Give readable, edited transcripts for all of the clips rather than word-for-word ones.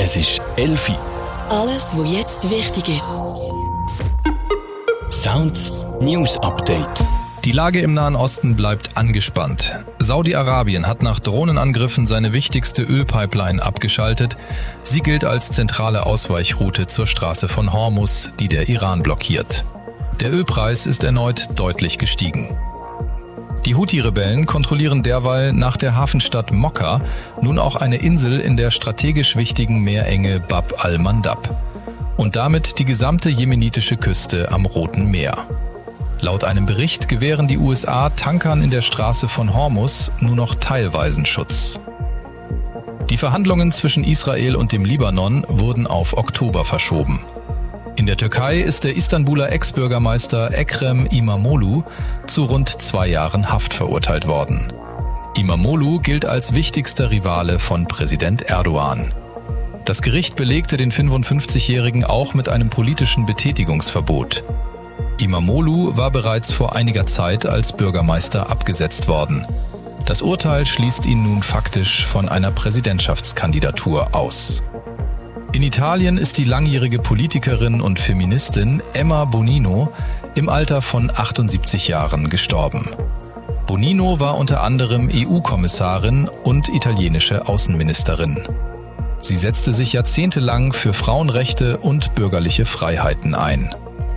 Es ist 11 Uhr. Alles, was jetzt wichtig ist. Sounds News Update. Die Lage im Nahen Osten bleibt angespannt. Saudi-Arabien hat nach Drohnenangriffen seine wichtigste Ölpipeline abgeschaltet. Sie gilt als zentrale Ausweichroute zur Straße von Hormuz, die der Iran blockiert. Der Ölpreis ist erneut deutlich gestiegen. Die Houthi-Rebellen kontrollieren derweil nach der Hafenstadt Mokka nun auch eine Insel in der strategisch wichtigen Meerenge Bab al-Mandab und damit die gesamte jemenitische Küste am Roten Meer. Laut einem Bericht gewähren die USA Tankern in der Straße von Hormuz nur noch teilweisen Schutz. Die Verhandlungen zwischen Israel und dem Libanon wurden auf Oktober verschoben. In der Türkei ist der Istanbuler Ex-Bürgermeister Ekrem İmamoğlu zu rund 2 Jahren Haft verurteilt worden. İmamoğlu gilt als wichtigster Rivale von Präsident Erdogan. Das Gericht belegte den 55-Jährigen auch mit einem politischen Betätigungsverbot. İmamoğlu war bereits vor einiger Zeit als Bürgermeister abgesetzt worden. Das Urteil schließt ihn nun faktisch von einer Präsidentschaftskandidatur aus. In Italien ist die langjährige Politikerin und Feministin Emma Bonino im Alter von 78 Jahren gestorben. Bonino war unter anderem EU-Kommissarin und italienische Außenministerin. Sie setzte sich jahrzehntelang für Frauenrechte und bürgerliche Freiheiten ein.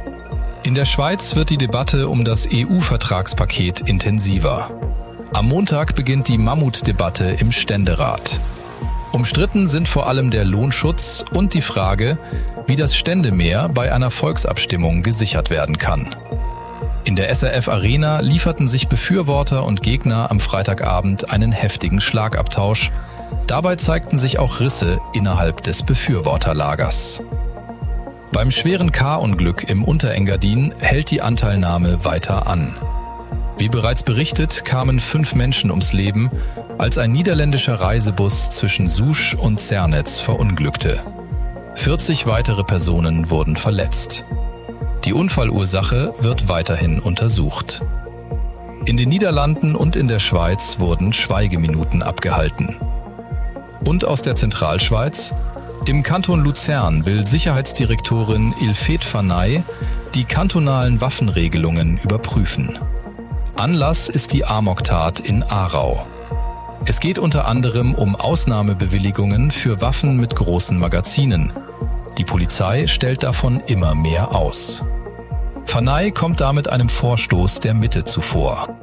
In der Schweiz wird die Debatte um das EU-Vertragspaket intensiver. Am Montag beginnt die Mammutdebatte im Ständerat. Umstritten sind vor allem der Lohnschutz und die Frage, wie das Ständemehr bei einer Volksabstimmung gesichert werden kann. In der SRF Arena lieferten sich Befürworter und Gegner am Freitagabend einen heftigen Schlagabtausch. Dabei zeigten sich auch Risse innerhalb des Befürworterlagers. Beim schweren K-Unglück im Unterengadin hält die Anteilnahme weiter an. Wie bereits berichtet, kamen 5 Menschen ums Leben, als ein niederländischer Reisebus zwischen Sousch und Zernez verunglückte. 40 weitere Personen wurden verletzt. Die Unfallursache wird weiterhin untersucht. In den Niederlanden und in der Schweiz wurden Schweigeminuten abgehalten. Und aus der Zentralschweiz: Im Kanton Luzern will Sicherheitsdirektorin Ilfet Fanay die kantonalen Waffenregelungen überprüfen. Anlass ist die Amoktat in Aarau. Es geht unter anderem um Ausnahmebewilligungen für Waffen mit großen Magazinen. Die Polizei stellt davon immer mehr aus. Fanay kommt damit einem Vorstoß der Mitte zuvor.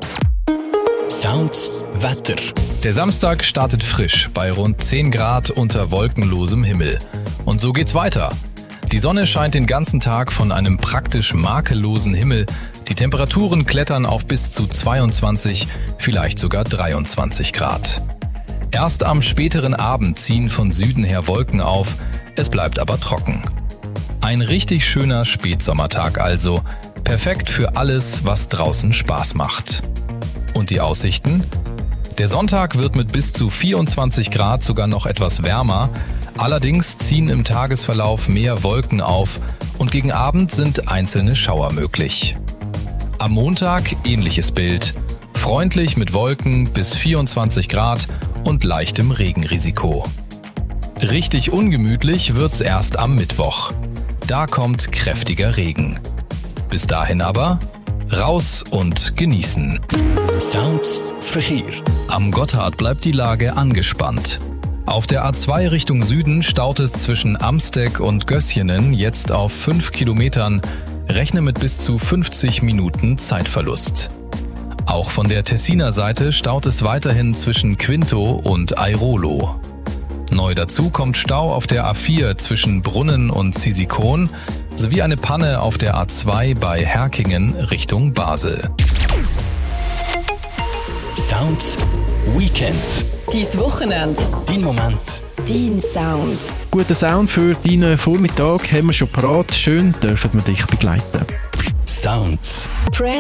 Sounds Wetter. Der Samstag startet frisch bei rund 10 Grad unter wolkenlosem Himmel. Und so geht's weiter. Die Sonne scheint den ganzen Tag von einem praktisch makellosen Himmel. Die Temperaturen klettern auf bis zu 22, vielleicht sogar 23 Grad. Erst am späteren Abend ziehen von Süden her Wolken auf, es bleibt aber trocken. Ein richtig schöner Spätsommertag also, perfekt für alles, was draußen Spaß macht. Und die Aussichten? Der Sonntag wird mit bis zu 24 Grad sogar noch etwas wärmer, allerdings ziehen im Tagesverlauf mehr Wolken auf und gegen Abend sind einzelne Schauer möglich. Am Montag ähnliches Bild, freundlich mit Wolken bis 24 Grad und leichtem Regenrisiko. Richtig ungemütlich wird's erst am Mittwoch. Da kommt kräftiger Regen. Bis dahin aber raus und genießen. Sounds Verkehr. Am Gotthard bleibt die Lage angespannt. Auf der A2 Richtung Süden staut es zwischen Amsteg und Gößjenen jetzt auf 5 Kilometern. Rechne mit bis zu 50 Minuten Zeitverlust. Auch von der Tessiner Seite staut es weiterhin zwischen Quinto und Airolo. Neu dazu kommt Stau auf der A4 zwischen Brunnen und Zisikon sowie eine Panne auf der A2 bei Herkingen Richtung Basel. Sounds Weekend. Dein Wochenende. Dein Moment. Dein Sound. Guten Sound für deinen Vormittag haben wir schon parat. Schön dürfen wir dich begleiten. Sounds. Press